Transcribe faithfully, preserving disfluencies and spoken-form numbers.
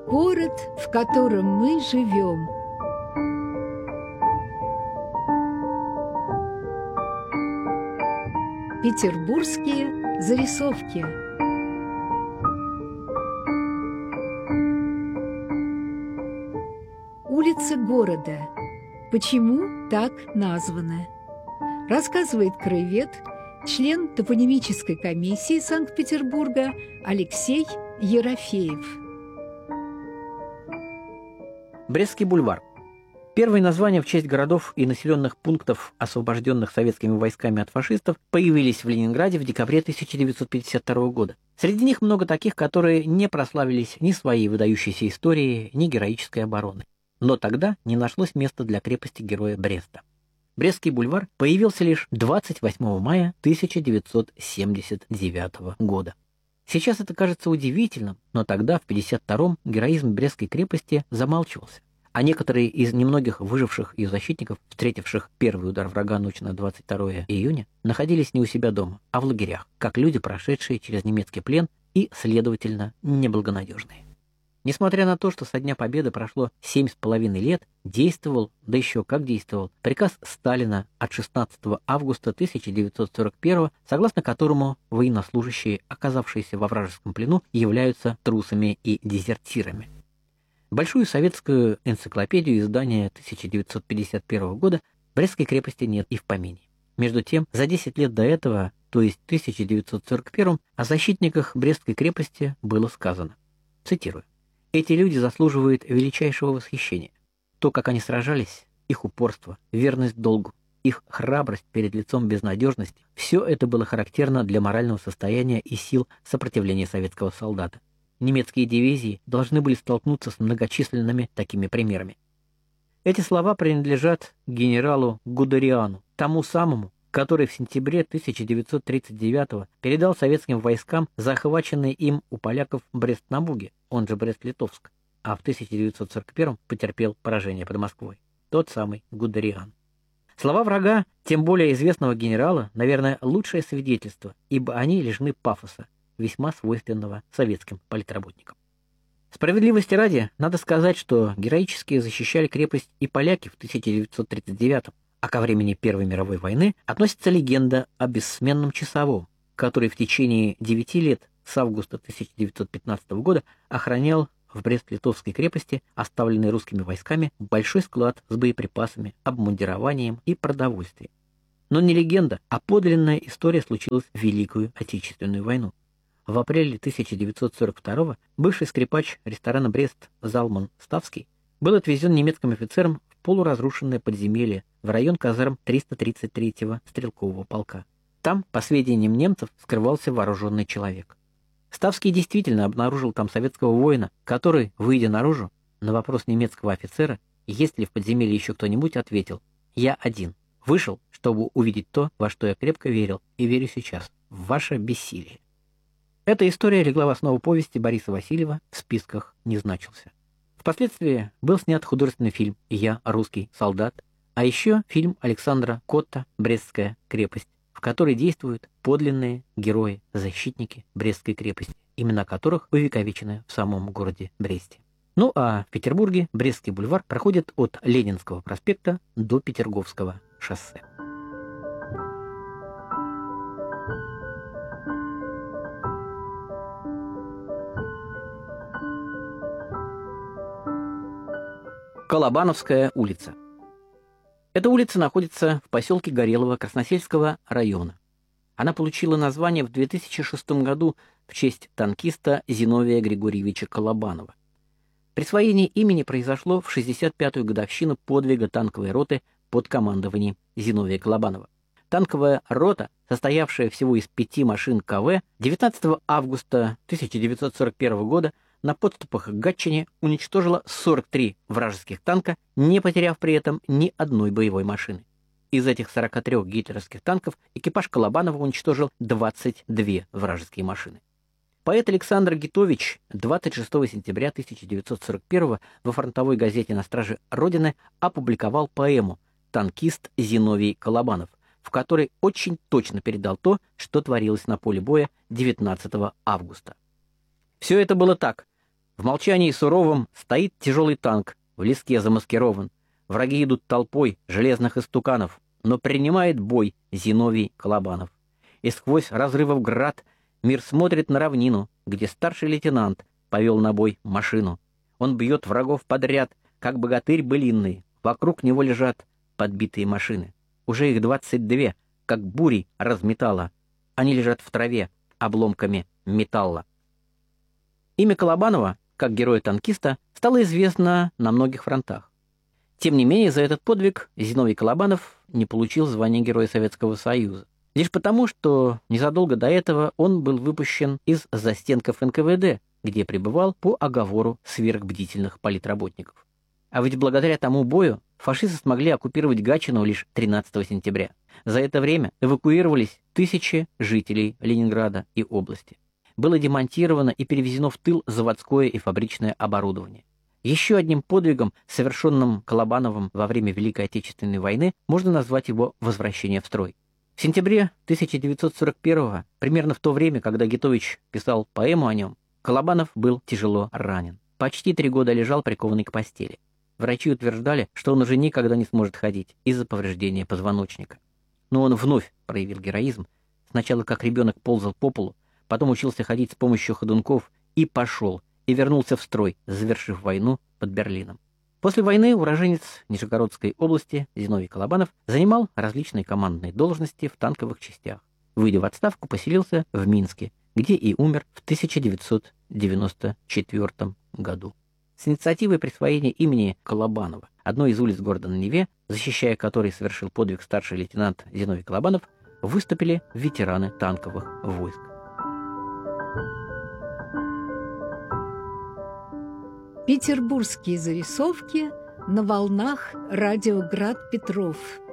Город, в котором мы живем. Петербургские зарисовки. Улицы города. Почему так названы? Рассказывает краевед, член топонимической комиссии Санкт-Петербурга Алексей Ерофеев. Брестский бульвар. Первые названия в честь городов и населенных пунктов, освобожденных советскими войсками от фашистов, появились в Ленинграде в декабре тысяча девятьсот пятьдесят второго года. Среди них много таких, которые не прославились ни своей выдающейся историей, ни героической обороной. Но тогда не нашлось места для крепости-героя Бреста. Брестский бульвар появился лишь двадцать восьмого мая тысяча девятьсот семьдесят девятого года. Сейчас это кажется удивительным, но тогда, в пятьдесят втором, героизм Брестской крепости замалчивался, а некоторые из немногих выживших ее защитников, встретивших первый удар врага ночь на двадцать второе июня, находились не у себя дома, а в лагерях, как люди, прошедшие через немецкий плен и, следовательно, неблагонадежные. Несмотря на то, что со дня Победы прошло семь с половиной лет, действовал, да еще как действовал, приказ Сталина от шестнадцатого августа тысяча девятьсот сорок первого, согласно которому военнослужащие, оказавшиеся во вражеском плену, являются трусами и дезертирами. Большую советскую энциклопедию издания тысяча девятьсот пятьдесят первого года Брестской крепости нет и в помине. Между тем, за десять лет до этого, то есть в тысяча девятьсот сорок первом, о защитниках Брестской крепости было сказано. Цитирую. «Эти люди заслуживают величайшего восхищения. То, как они сражались, их упорство, верность долгу, их храбрость перед лицом безнадежности, все это было характерно для морального состояния и сил сопротивления советского солдата. Немецкие дивизии должны были столкнуться с многочисленными такими примерами». Эти слова принадлежат генералу Гудериану, тому самому, который в сентябре тысяча девятьсот тридцать девятого передал советским войскам захваченный им у поляков Брест-на-Буге, он же Брест-Литовск, а в тысяча девятьсот сорок первом потерпел поражение под Москвой. Тот самый Гудериан. Слова врага, тем более известного генерала, наверное, лучшее свидетельство, ибо они лишены пафоса, весьма свойственного советским политработникам. Справедливости ради, надо сказать, что героически защищали крепость и поляки в тысяча девятьсот тридцать девятом, а ко времени Первой мировой войны относится легенда о бессменном часовом, который в течение девяти лет с августа тысяча девятьсот пятнадцатого года охранял в Брест-Литовской крепости, оставленный русскими войсками, большой склад с боеприпасами, обмундированием и продовольствием. Но не легенда, а подлинная история случилась в Великую Отечественную войну. В апреле тысяча девятьсот сорок второго бывший скрипач ресторана «Брест» Залман Ставский был отвезен немецким офицером в полуразрушенное подземелье в район казарм триста тридцать третьего стрелкового полка. Там, по сведениям немцев, скрывался вооруженный человек. Ставский действительно обнаружил там советского воина, который, выйдя наружу, на вопрос немецкого офицера, есть ли в подземелье еще кто-нибудь, ответил: «Я один. Вышел, чтобы увидеть то, во что я крепко верил и верю сейчас, в ваше бессилие». Эта история легла в основу повести Бориса Васильева, в списках не значился. Впоследствии был снят художественный фильм «Я русский солдат», а еще фильм Александра Котта «Брестская крепость», в которой действуют подлинные герои-защитники Брестской крепости, имена которых увековечены в самом городе Бресте. Ну а в Петербурге Брестский бульвар проходит от Ленинского проспекта до Петерговского шоссе. Колобановская улица. Эта улица находится в поселке Горелого Красносельского района. Она получила название в две тысячи шестом году в честь танкиста Зиновия Григорьевича Колобанова. Присвоение имени произошло в шестьдесят пятую годовщину подвига танковой роты под командованием Зиновия Колобанова. Танковая рота, состоявшая всего из пяти машин КВ, девятнадцатого августа тысяча девятьсот сорок первого года на подступах к Гатчине уничтожила сорок три вражеских танка, не потеряв при этом ни одной боевой машины. Из этих сорока трёх гитлеровских танков экипаж Колобанова уничтожил двадцать две вражеские машины. Поэт Александр Гитович двадцать шестого сентября тысяча девятьсот сорок первого во фронтовой газете «На страже Родины» опубликовал поэму «Танкист Зиновий Колобанов», в которой очень точно передал то, что творилось на поле боя девятнадцатого августа. Все это было так. В молчании суровом стоит тяжелый танк, в леске замаскирован. Враги идут толпой железных истуканов, но принимает бой Зиновий Колобанов. И сквозь разрывов град мир смотрит на равнину, где старший лейтенант повел на бой машину. Он бьет врагов подряд, как богатырь былинный. Вокруг него лежат подбитые машины. Уже их двадцать две, как бурей разметало. Они лежат в траве обломками металла. Имя Колобанова, как героя-танкиста, стало известно на многих фронтах. Тем не менее, за этот подвиг Зиновий Колобанов не получил звания Героя Советского Союза. Лишь потому, что незадолго до этого он был выпущен из застенков эн ка вэ дэ, где пребывал по оговору сверхбдительных политработников. А ведь благодаря тому бою фашисты смогли оккупировать Гатчину лишь тринадцатого сентября. За это время эвакуировались тысячи жителей Ленинграда и области. Было демонтировано и перевезено в тыл заводское и фабричное оборудование. Еще одним подвигом, совершенным Колобановым во время Великой Отечественной войны, можно назвать его возвращение в строй. В сентябре тысяча девятьсот сорок первого, примерно в то время, когда Гитович писал поэму о нем, Колобанов был тяжело ранен. Почти три года лежал прикованный к постели. Врачи утверждали, что он уже никогда не сможет ходить из-за повреждения позвоночника. Но он вновь проявил героизм. Сначала как ребенок ползал по полу, потом учился ходить с помощью ходунков и пошел, и вернулся в строй, завершив войну под Берлином. После войны уроженец Нижегородской области Зиновий Колобанов занимал различные командные должности в танковых частях. Выйдя в отставку, поселился в Минске, где и умер в тысяча девятьсот девяносто четвёртом году. С инициативой присвоения имени Колобанова одной из улиц города на Неве, защищая которой совершил подвиг старший лейтенант Зиновий Колобанов, выступили ветераны танковых войск. Петербургские зарисовки на волнах радио Град Петров.